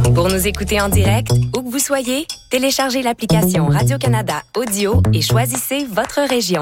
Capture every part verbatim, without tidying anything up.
Pour nous écouter en direct, où que vous soyez, téléchargez l'application Radio-Canada Audio et choisissez votre région.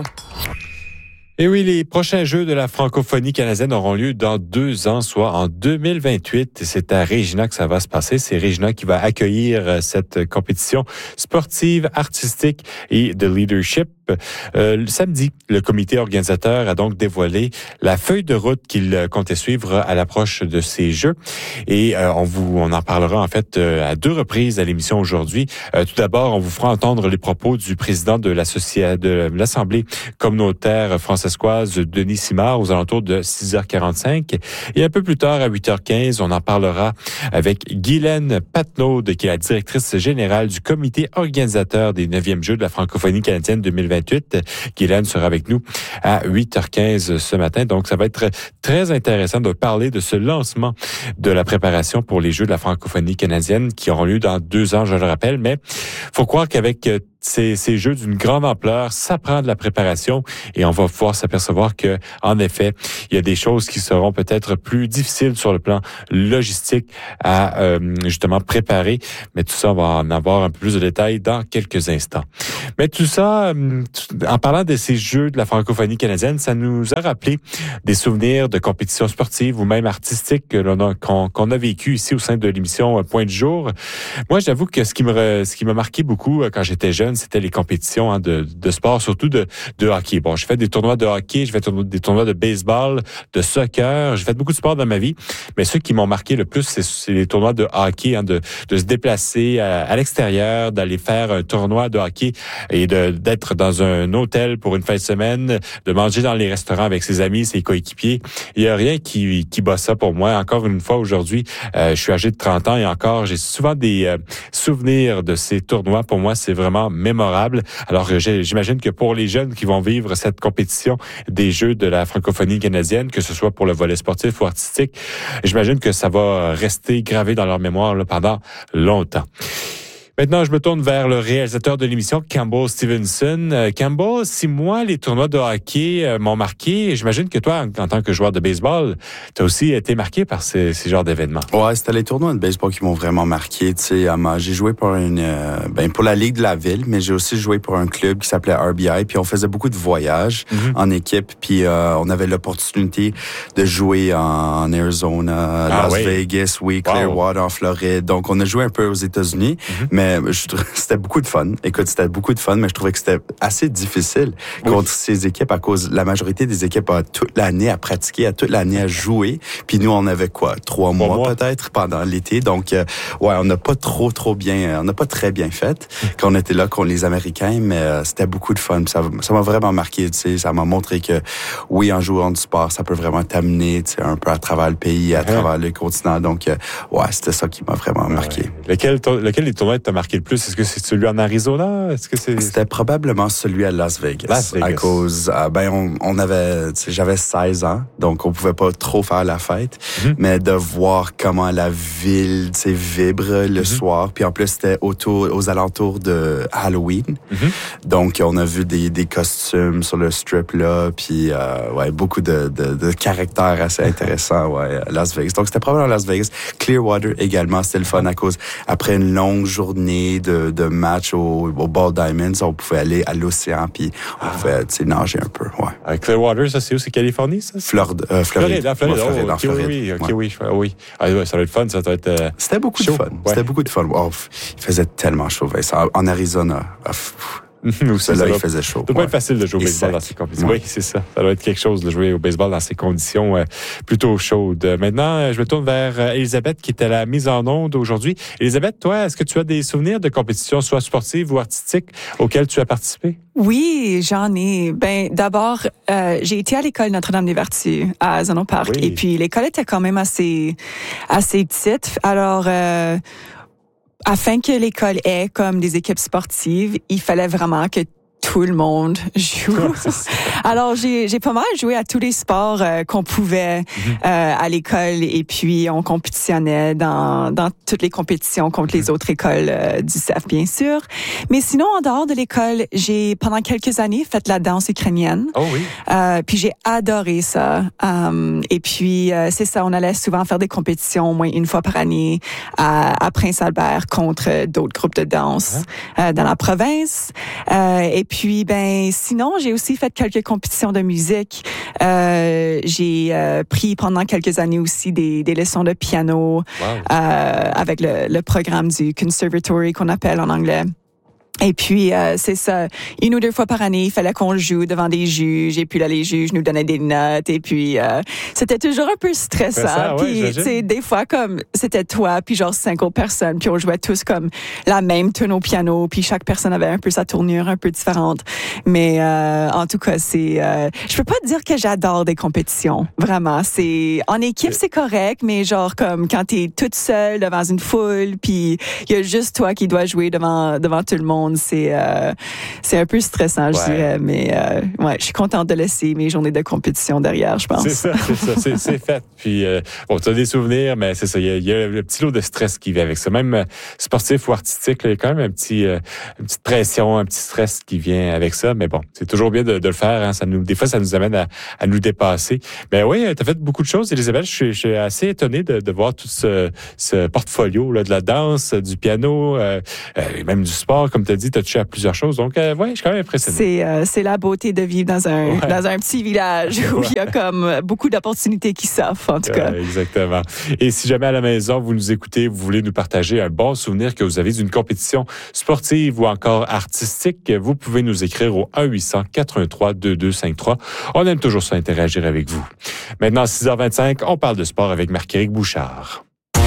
Et oui, les prochains Jeux de la francophonie canadienne auront lieu dans deux ans, soit en deux mille vingt-huit. C'est à Regina que ça va se passer. C'est Regina qui va accueillir cette compétition sportive, artistique et de leadership. Euh, le samedi, le comité organisateur a donc dévoilé la feuille de route qu'il comptait suivre à l'approche de ces Jeux. Et euh, on vous, on en parlera en fait euh, à deux reprises à l'émission aujourd'hui. Euh, tout d'abord, on vous fera entendre les propos du président de l'Associa- de l'Assemblée communautaire françaiscoise, Denis Simard, aux alentours de six heures quarante-cinq. Et un peu plus tard, à huit heures quinze, on en parlera avec Guylaine Patnaud, qui est la directrice générale du comité organisateur des neuvièmes Jeux de la francophonie canadienne deux mille vingt-huit. Guylaine sera avec nous à huit heures quinze ce matin. Donc, ça va être très intéressant de parler de ce lancement de la préparation pour les Jeux de la francophonie canadienne qui auront lieu dans deux ans, je le rappelle. Mais faut croire qu'avec Ces, ces jeux d'une grande ampleur, ça prend de la préparation et on va pouvoir s'apercevoir que, en effet, il y a des choses qui seront peut-être plus difficiles sur le plan logistique à euh, justement préparer. Mais tout ça, on va en avoir un peu plus de détails dans quelques instants. Mais tout ça, en parlant de ces jeux de la francophonie canadienne, ça nous a rappelé des souvenirs de compétitions sportives ou même artistiques que l'on a, qu'on, qu'on a vécu ici au sein de l'émission Point du jour. Moi, j'avoue que ce qui me, ce qui m'a marqué beaucoup quand j'étais jeune, c'était les compétitions hein, de, de sport, surtout de, de hockey. Bon, j'ai fait des tournois de hockey, j'ai fait des tournois de baseball, de soccer, j'ai fait beaucoup de sport dans ma vie, mais ceux qui m'ont marqué le plus, c'est, c'est les tournois de hockey, hein, de, de se déplacer à, à l'extérieur, d'aller faire un tournoi de hockey et de, d'être dans un hôtel pour une fin de semaine, de manger dans les restaurants avec ses amis, ses coéquipiers. Il n'y a rien qui, qui bat ça pour moi. Encore une fois, aujourd'hui, euh, je suis âgé de trente ans et encore, j'ai souvent des euh, souvenirs de ces tournois. Pour moi, c'est vraiment mémorable. Alors, j'imagine que pour les jeunes qui vont vivre cette compétition des Jeux de la francophonie canadienne, que ce soit pour le volet sportif ou artistique, j'imagine que ça va rester gravé dans leur mémoire là, pendant longtemps. Maintenant, je me tourne vers le réalisateur de l'émission, Campbell Stevenson. Euh, Campbell, si moi, les tournois de hockey euh, m'ont marqué, j'imagine que toi, en, en tant que joueur de baseball, tu as aussi été marqué par ces, ces genres d'événements. Ouais, c'était les tournois de baseball qui m'ont vraiment marqué. Tu sais, j'ai joué pour une, euh, ben pour la Ligue de la ville, mais j'ai aussi joué pour un club qui s'appelait R B I. Puis on faisait beaucoup de voyages mm-hmm. en équipe. Puis euh, on avait l'opportunité de jouer en, en Arizona, ah, Las oui. Vegas, oui, Clearwater, wow. en Floride. Donc on a joué un peu aux États-Unis, mm-hmm. mais Mais je, c'était beaucoup de fun. Écoute, c'était beaucoup de fun, mais je trouvais que c'était assez difficile oui. contre ces équipes à cause la majorité des équipes a toute l'année à pratiquer, à toute l'année à jouer. Puis nous, on avait quoi, trois mois, mois peut-être pendant l'été. Donc, euh, ouais, on n'a pas trop, trop bien, on n'a pas très bien fait quand on était là contre les Américains, mais euh, c'était beaucoup de fun. Ça, ça m'a vraiment marqué, tu sais. Ça m'a montré que oui, en jouant du sport, ça peut vraiment t'amener, tu sais, un peu à travers le pays, à ouais. travers le continent. Donc, euh, ouais, c'était ça qui m'a vraiment marqué. Ouais. Lequel, lequel des tournois t'a marqué le plus? Est-ce que c'est celui en Arizona? Est-ce que c'est... C'était probablement celui à Las Vegas. Las Vegas. À cause, euh, ben, on, on avait, tu sais, j'avais seize ans, donc on pouvait pas trop faire la fête, mm-hmm. mais de voir comment la ville, tu sais, vibre le mm-hmm. soir. Puis en plus, c'était autour, aux alentours de Halloween. Mm-hmm. Donc, on a vu des, des costumes sur le strip, là, puis, euh, ouais, beaucoup de, de, de caractères assez intéressants, ouais, à Las Vegas. Donc, c'était probablement Las Vegas. Clearwater également, c'était le fun à cause, après une longue journée de, de match au, au Ball Diamonds, on pouvait aller à l'océan puis on pouvait tu sais, nager un peu. Ouais. À Clearwater, ça c'est où? C'est Californie, ça? Floride. Euh, Floride. Floride, Floride. Ouais, Floride, oh, okay, Floride. Oui, ok, ouais. oui, oui. Ah, ouais, ça va être fun, ça doit être. Euh, C'était beaucoup chaud. de fun. Ouais. C'était beaucoup de fun. Oh, il faisait tellement chaud. Ça, en Arizona. Oh, Aussi, là, ça il doit, faisait chaud. Ça doit ouais. être facile de jouer au Et baseball sec. dans ces conditions. Ouais. Oui, c'est ça. Ça doit être quelque chose de jouer au baseball dans ces conditions euh, plutôt chaudes. Maintenant, je me tourne vers euh, Elisabeth qui est à la mise en onde aujourd'hui. Elisabeth, toi, est-ce que tu as des souvenirs de compétitions, soit sportives ou artistiques, auxquelles tu as participé? Oui, j'en ai. Ben, d'abord, euh, j'ai été à l'école Notre-Dame-des-Vertus à Zanon Park. Oui. Et puis, l'école était quand même assez, assez petite. Alors, euh, afin que l'école ait comme des équipes sportives, il fallait vraiment que tout le monde joue. Alors, j'ai, j'ai pas mal joué à tous les sports euh, qu'on pouvait mm-hmm. euh, à l'école et puis on compétitionnait dans, dans toutes les compétitions contre mm-hmm. les autres écoles euh, du C E F, bien sûr. Mais sinon, en dehors de l'école, j'ai pendant quelques années fait la danse ukrainienne. Oh oui. Euh, puis j'ai adoré ça. Um, et puis, euh, c'est ça, on allait souvent faire des compétitions au moins une fois par année à, à Prince-Albert contre d'autres groupes de danse uh-huh. euh, dans la province. Euh, et puis, ben, sinon, j'ai aussi fait quelques compétitions de musique. Euh, j'ai euh, pris pendant quelques années aussi des, des leçons de piano wow. euh, avec le, le programme du Conservatory qu'on appelle en anglais. Et puis, euh, c'est ça, une ou deux fois par année, il fallait qu'on joue devant des juges, et puis là, les juges nous donnaient des notes, et puis euh, c'était toujours un peu stressant. Ça, puis, ouais, tu sais, des fois, comme, c'était toi, puis genre cinq autres personnes, puis on jouait tous comme la même tune au piano, puis chaque personne avait un peu sa tournure un peu différente. Mais euh, en tout cas, c'est... Euh, je peux pas dire que j'adore des compétitions, vraiment. C'est en équipe, c'est correct, mais genre comme quand t'es toute seule devant une foule, puis il y a juste toi qui dois jouer devant, devant tout le monde, c'est euh, c'est un peu stressant, je ouais. dirais, mais euh, ouais, je suis contente de laisser mes journées de compétition derrière, je pense. C'est ça, c'est ça, c'est, c'est fait. Puis euh, bon, tu as des souvenirs, mais c'est ça, il y, y a le petit lot de stress qui vient avec ça. Même euh, sportif ou artistique, il y a quand même un petit, euh, une petite pression, un petit stress qui vient avec ça. Mais bon, c'est toujours bien de, de le faire. Hein, ça nous, des fois, ça nous amène à, à nous dépasser. Mais oui, tu as fait beaucoup de choses, Élisabeth. Je suis, je suis assez étonné de, de voir tout ce, ce portfolio là, de la danse, du piano, euh, euh, même du sport, comme tu as dit, tu as touché à plusieurs choses. Donc, euh, oui, je suis quand même impressionné. C'est, euh, c'est la beauté de vivre dans un, ouais. dans un petit village où ouais. il y a comme beaucoup d'opportunités qui s'offrent, en tout cas. Euh, exactement. Et si jamais à la maison, vous nous écoutez, vous voulez nous partager un bon souvenir que vous avez d'une compétition sportive ou encore artistique, vous pouvez nous écrire au un huit cents quatre un trois deux deux cinq trois. On aime toujours ça interagir avec vous. Maintenant, à six heures vingt-cinq, on parle de sport avec Marc-Éric Bouchard.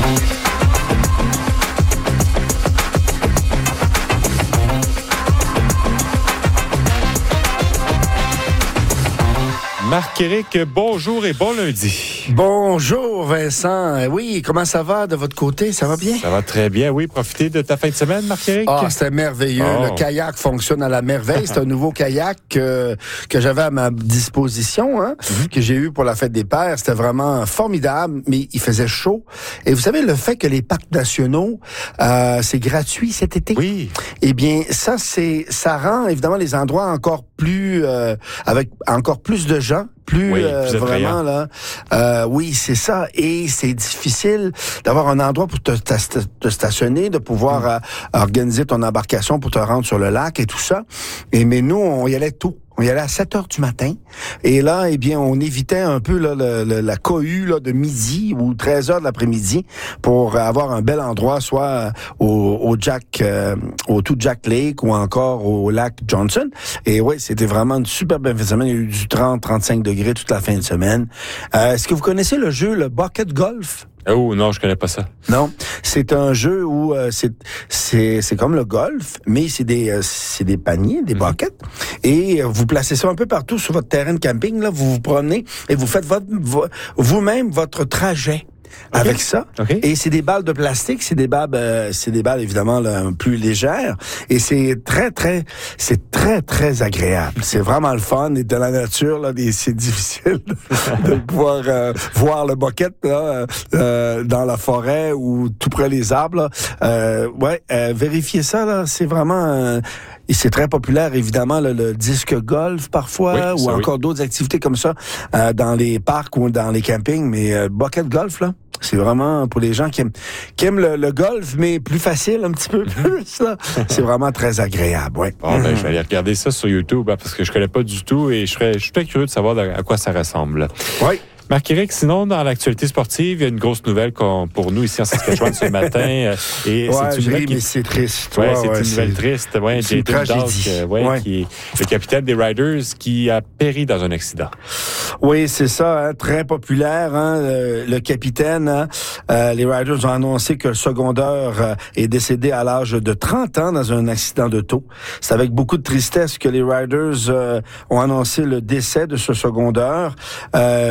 Marc-Éric, bonjour et bon lundi. Bonjour Vincent. Oui, comment ça va de votre côté? Ça va bien? Ça va très bien, oui. Profitez de ta fin de semaine, Marc-Éric. Ah, c'était merveilleux. Oh. Le kayak fonctionne à la merveille. C'est un nouveau kayak que, que j'avais à ma disposition, hein, mm-hmm. que j'ai eu pour la fête des pères. C'était vraiment formidable, mais il faisait chaud. Et vous savez, le fait que les parcs nationaux, euh, c'est gratuit cet été. Oui. Eh bien, ça, c'est, ça rend évidemment les endroits encore plus, euh, avec encore plus de gens. Plus, oui, euh, plus vraiment là, euh, oui, c'est ça. Et c'est difficile d'avoir un endroit pour te, te, te stationner, de pouvoir mm. euh, organiser ton embarcation pour te rendre sur le lac et tout ça. Et mais nous, on y allait tôt. On y allait à sept heures du matin. Et là, eh bien, on évitait un peu là, le, le, la cohue là, de midi ou treize heures de l'après-midi pour avoir un bel endroit, soit au, au Jack, euh, au tout Jack Lake ou encore au lac Johnson. Et oui, c'était vraiment une super belle fin de semaine. Il y a eu du trente à trente-cinq degrés toute la fin de semaine. Euh, est-ce que vous connaissez le jeu, le Bucket Golf? Oh non, je connais pas ça. Non, c'est un jeu où euh, c'est c'est c'est comme le golf, mais c'est des euh, c'est des paniers, des buckets, et euh, vous placez ça un peu partout sur votre terrain de camping là, vous vous promenez et vous faites votre vo- vous-même votre trajet. Okay. Avec ça. Okay. Et c'est des balles de plastique, c'est des balles, euh, c'est des balles évidemment là, plus légères. Et c'est très, très, c'est très, très agréable. C'est vraiment le fun. Et de la nature, là, et c'est difficile de pouvoir euh, voir le bucket là, euh, dans la forêt ou tout près des arbres. Là. Euh, ouais, euh, vérifiez ça, là. C'est vraiment... Euh, Et c'est très populaire, évidemment, le, le disque golf parfois, oui, ou encore oui. d'autres activités comme ça euh, dans les parcs ou dans les campings. Mais euh, bucket golf, là, c'est vraiment pour les gens qui aiment, qui aiment le, le golf, mais plus facile, un petit peu plus. Là. C'est vraiment très agréable, ouais. Bon, ben, je vais aller regarder ça sur YouTube, hein, parce que je connais pas du tout et je serais, je suis très curieux de savoir à quoi ça ressemble. Oui. Marc-Éric, sinon, dans l'actualité sportive, il y a une grosse nouvelle qu'on, pour nous ici en Saskatchewan ce matin. Euh, et ouais, c'est une nouvelle qui... mais c'est triste. Ouais, ouais c'est ouais, une nouvelle c'est... triste. Ouais, c'est une tragédie. Dawg, euh, ouais, ouais. Qui est le capitaine des Riders qui a péri dans un accident. Oui, c'est ça, hein, très populaire. Hein, le, le capitaine, hein, euh, les Riders ont annoncé que le secondaire euh, est décédé à l'âge de trente ans dans un accident d'auto. C'est avec beaucoup de tristesse que les Riders euh, ont annoncé le décès de ce secondaire. Euh,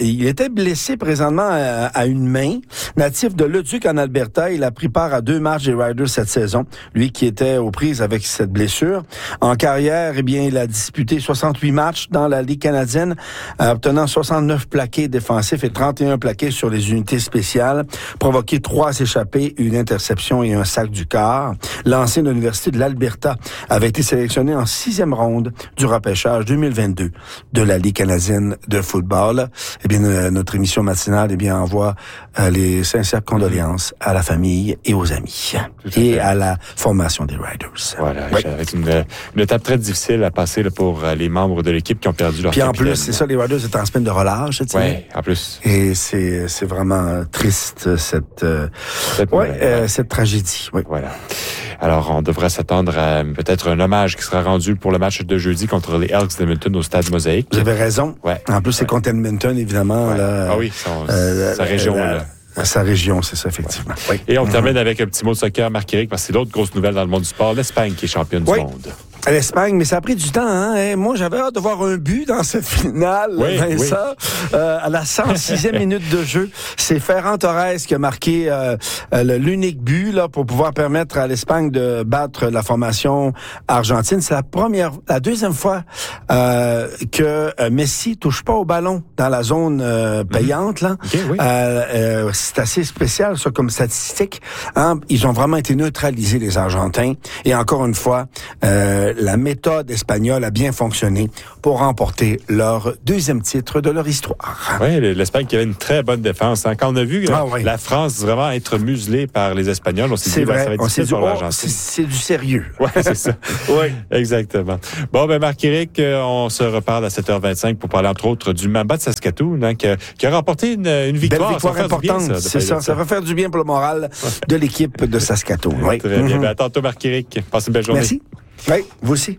il était blessé présentement à, à une main. Natif de Leduc en Alberta, il a pris part à deux matchs des Riders cette saison. Lui qui était aux prises avec cette blessure. En carrière, eh bien, il a disputé soixante-huit matchs dans la Ligue canadienne, obtenant soixante-neuf plaqués défensifs et trente et un plaqués sur les unités spéciales, provoqué trois échappées, une interception et un sac du quart. L'ancien de l'Université de l'Alberta avait été sélectionné en sixième ronde du repêchage deux mille vingt-deux de la Ligue canadienne de football. Eh bien, notre émission matinale, eh bien, envoie euh, les sincères condoléances à la famille et aux amis et à la formation des Riders. Voilà, oui. C'est une, une étape très difficile à passer là, pour les membres de l'équipe qui ont perdu leur Puis en capitaine. plus, c'est ça, les Riders étaient en semaine de relâche. Tu sais. Oui, en plus. Et c'est, c'est vraiment triste, cette, euh, cette, ouais, ouais, euh, ouais. cette tragédie. Oui. Voilà. Alors, on devrait s'attendre à peut-être un hommage qui sera rendu pour le match de jeudi contre les Elks d'Edmonton au Stade Mosaïque. Vous avez raison. Ouais. En plus, c'est ouais. contre Edmonton, évidemment. Ouais. Là, ah oui, son, euh, sa région. la, là. Sa région, c'est ça, effectivement. Ouais. Et on mmh. termine avec un petit mot de soccer, Marc-Éric, parce que c'est l'autre grosse nouvelle dans le monde du sport, l'Espagne qui est championne oui. du monde. À l'Espagne, mais ça a pris du temps. Hein? Et moi, j'avais hâte de voir un but dans cette finale, oui, Vincent. Oui. Euh, à la cent sixième minute de jeu, c'est Ferran Torres qui a marqué euh, euh, l'unique but là pour pouvoir permettre à l'Espagne de battre la formation argentine. C'est la première, la deuxième fois euh, que euh, Messi touche pas au ballon dans la zone euh, payante. Là, okay, oui. euh, euh, c'est assez spécial ça comme statistique. Hein? Ils ont vraiment été neutralisés les Argentins. Et encore une fois. Euh, la méthode espagnole a bien fonctionné pour remporter leur deuxième titre de leur histoire. Oui, l'Espagne qui avait une très bonne défense. Hein. Quand on a vu ah, oui. la France vraiment être muselée par les Espagnols, on s'est c'est dit, vrai. Ben, ça va être on difficile dit, pour oh, l'Argentine. C'est, c'est du sérieux. Oui, c'est ça. oui. Exactement. Bon, ben Marc-Éric, on se reparle à sept heures vingt-cinq pour parler entre autres du Mamba de Saskatoon, hein, qui, a, qui a remporté une, une victoire. Belle victoire importante, bien, ça, c'est ça. Ça. ça va faire du bien pour le moral de l'équipe de Saskatoon. Oui. Très bien. Mm-hmm. Ben, à tantôt, Marc-Éric. Passe une belle journée. Merci. Oui, vous aussi.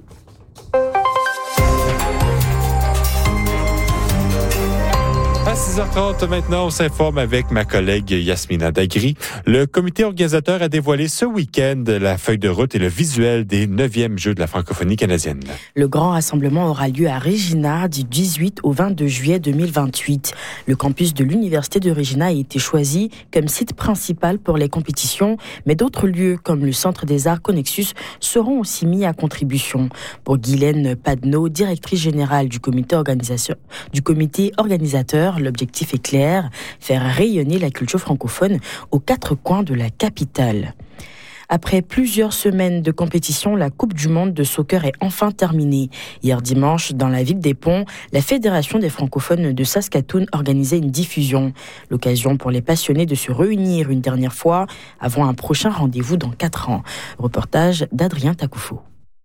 À six heures trente maintenant, on s'informe avec ma collègue Yasmina Dagri. Le comité organisateur a dévoilé ce week-end la feuille de route et le visuel des neuvièmes Jeux de la francophonie canadienne. Le grand rassemblement aura lieu à Regina du dix-huit au vingt-deux juillet deux mille vingt-huit. Le campus de l'Université de Regina a été choisi comme site principal pour les compétitions, mais d'autres lieux comme le Centre des Arts Connexus seront aussi mis à contribution. Pour Guylaine Padneau, directrice générale du comité, organisation, du comité organisateur, l'objectif est clair, faire rayonner la culture francophone aux quatre coins de la capitale. Après plusieurs semaines de compétition, la Coupe du monde de soccer est enfin terminée. Hier dimanche, dans la ville des Ponts, la Fédération des francophones de Saskatoon organisait une diffusion. L'occasion pour les passionnés de se réunir une dernière fois avant un prochain rendez-vous dans quatre ans. Reportage d'Adrien Takoufo.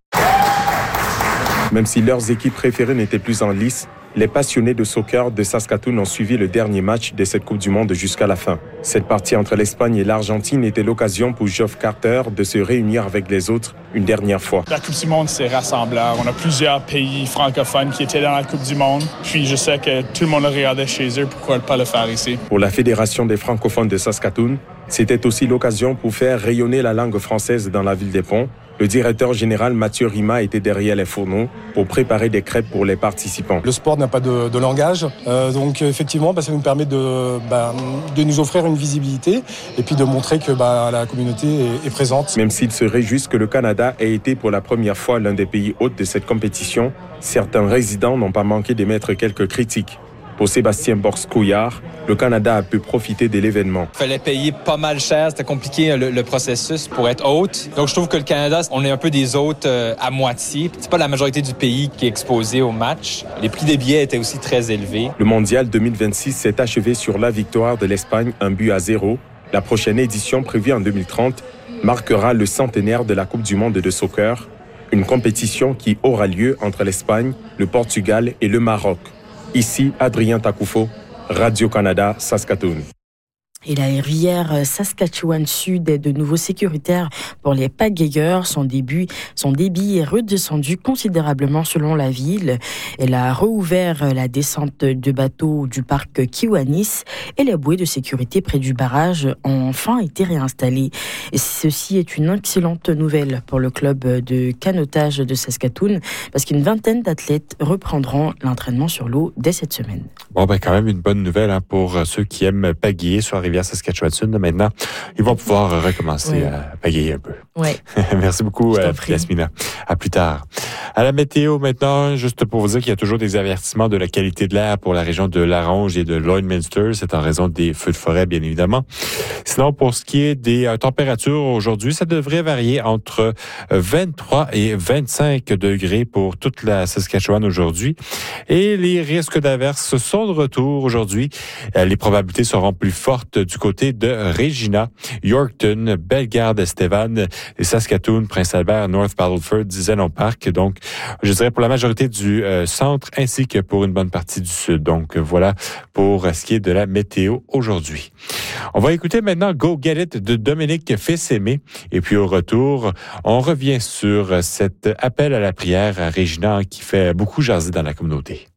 Même si leurs équipes préférées n'étaient plus en lice, les passionnés de soccer de Saskatoon ont suivi le dernier match de cette Coupe du Monde jusqu'à la fin. Cette partie entre l'Espagne et l'Argentine était l'occasion pour Geoff Carter de se réunir avec les autres une dernière fois. La Coupe du Monde, c'est rassembleur. On a plusieurs pays francophones qui étaient dans la Coupe du Monde. Puis je sais que tout le monde le regardait chez eux. Pourquoi pas le faire ici? Pour la Fédération des francophones de Saskatoon, c'était aussi l'occasion pour faire rayonner la langue française dans la ville des Ponts. Le directeur général Mathieu Rima était derrière les fourneaux pour préparer des crêpes pour les participants. Le sport n'a pas de, de langage, euh, donc effectivement, bah, ça nous permet de, bah, de nous offrir une visibilité et puis de montrer que bah, la communauté est, est présente. Même s'ils se réjouissent que le Canada ait été pour la première fois l'un des pays hôtes de cette compétition, certains résidents n'ont pas manqué d'émettre quelques critiques. Pour Sébastien Borsk-Couillard, le Canada a pu profiter de l'événement. Il fallait payer pas mal cher, c'était compliqué le, le processus pour être hôte. Donc je trouve que le Canada, on est un peu des hôtes euh, à moitié. C'est pas la majorité du pays qui est exposé au match. Les prix des billets étaient aussi très élevés. Le mondial deux mille vingt-six s'est achevé sur la victoire de l'Espagne, un but à zéro. La prochaine édition, prévue en deux mille trente, marquera le centenaire de la Coupe du monde de soccer, une compétition qui aura lieu entre l'Espagne, le Portugal et le Maroc. Ici, Adrien Takoufo, Radio-Canada, Saskatoon. Et la rivière Saskatchewan-Sud est de nouveau sécuritaire pour les pagayeurs. Son début, son débit est redescendu considérablement selon la ville. Elle a rouvert la descente de bateaux du parc Kiwanis et les bouées de sécurité près du barrage ont enfin été réinstallées. Et ceci est une excellente nouvelle pour le club de canotage de Saskatoon parce qu'une vingtaine d'athlètes reprendront l'entraînement sur l'eau dès cette semaine. Bon, ben quand même une bonne nouvelle hein, pour ceux qui aiment pagayer sur la rivière Saskatchewan-Sud. Maintenant, ils vont pouvoir recommencer oui. à pagayer un peu. Oui. Merci beaucoup, euh, Yasmina. À plus tard. À la météo maintenant, juste pour vous dire qu'il y a toujours des avertissements de la qualité de l'air pour la région de Laronge et de Lloydminster. C'est en raison des feux de forêt, bien évidemment. Sinon, pour ce qui est des euh, températures aujourd'hui, ça devrait varier entre vingt-trois et vingt-cinq degrés pour toute la Saskatchewan aujourd'hui. Et les risques d'averses sont de retour aujourd'hui. Euh, les probabilités seront plus fortes du côté de Regina, Yorkton, Bellegarde-Estevan, Saskatoon, Prince-Albert, North Battleford, Zénon Park. Donc, je dirais pour la majorité du euh, centre ainsi que pour une bonne partie du sud. Donc, voilà pour ce qui est de la météo aujourd'hui. On va écouter maintenant Go Get It de Dominique Fils-Aimé. Et puis au retour, on revient sur cet appel à la prière à Regina qui fait beaucoup jaser dans la communauté.